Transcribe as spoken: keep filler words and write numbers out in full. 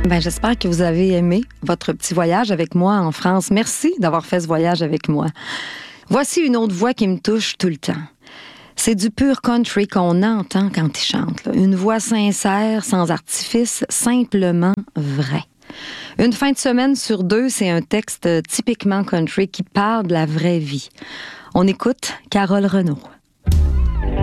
Ben, j'espère que vous avez aimé votre petit voyage avec moi en France. Merci d'avoir fait ce voyage avec moi. Voici une autre voix qui me touche tout le temps. C'est du pur country qu'on entend quand il chante. Là. Une voix sincère, sans artifice, simplement vrai. Une fin de semaine sur deux, c'est un texte typiquement country qui parle de la vraie vie. On écoute Carole Renaud.